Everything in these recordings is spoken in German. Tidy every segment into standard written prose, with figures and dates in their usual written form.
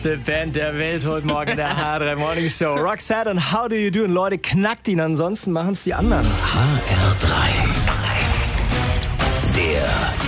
Die Band der Welt heute Morgen in der H3 Morning Show. Roxette und How Do You Do? Und Leute, knackt ihn, ansonsten machen es die anderen. HR3. Der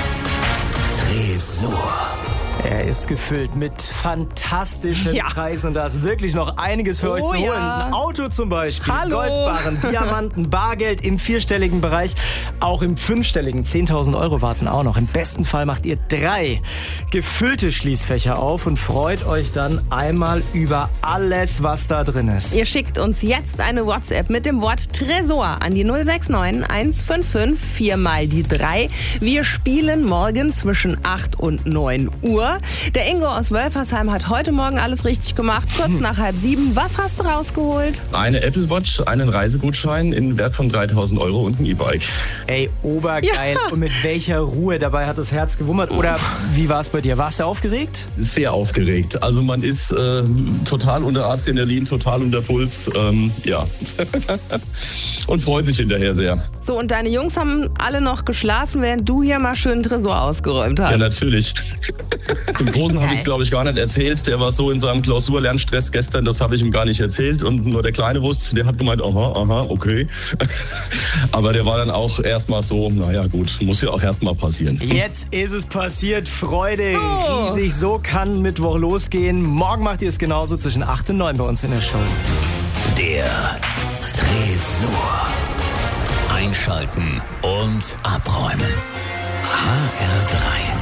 Tresor. Er ist gefüllt mit fantastischen Preisen und da ist wirklich noch einiges für euch zu holen. Ein Auto zum Beispiel, Goldbarren, Diamanten, Bargeld im vierstelligen Bereich, auch im fünfstelligen. 10.000 Euro warten auch noch. Im besten Fall macht ihr 3 gefüllte Schließfächer auf und freut euch dann einmal über alles, was da drin ist. Ihr schickt uns jetzt eine WhatsApp mit dem Wort Tresor an die 069 155 4 mal die 3. Wir spielen morgen zwischen 8 und 9 Uhr. Der Ingo aus Wölfersheim hat heute Morgen alles richtig gemacht, kurz nach 6:30. Was hast du rausgeholt? Eine Apple Watch, einen Reisegutschein in Wert von 3.000 Euro und ein E-Bike. Ey, obergeil. Ja. Und mit welcher Ruhe dabei hat das Herz gewummert? Oder wie war es bei dir? Warst du aufgeregt? Sehr aufgeregt. Also man ist total unter Adrenalin, total unter Puls. Ja. Und freut sich hinterher sehr. So, und deine Jungs haben alle noch geschlafen, während du hier mal schön einen Tresor ausgeräumt hast. Ja, natürlich. Den Großen habe ich, glaube ich, gar nicht erzählt. Der war so in seinem Klausurlernstress gestern, das habe ich ihm gar nicht erzählt. Und nur der Kleine wusste, der hat gemeint, aha, okay. Aber der war dann auch erstmal so, naja gut, muss ja auch erstmal passieren. Jetzt ist es passiert, Freude, riesig, so kann Mittwoch losgehen. Morgen macht ihr es genauso zwischen 8 und 9 bei uns in der Show. Der Tresor. Einschalten und abräumen. HR3.